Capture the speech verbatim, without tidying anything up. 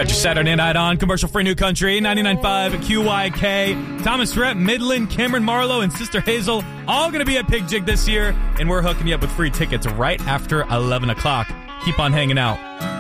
Got your Saturday night on commercial-free New Country, ninety-nine point five Q Y K. Thomas Rhett, Midland, Cameron Marlowe, and Sister Hazel all going to be at Pig Jig this year, and we're hooking you up with free tickets right after eleven o'clock. Keep on hanging out.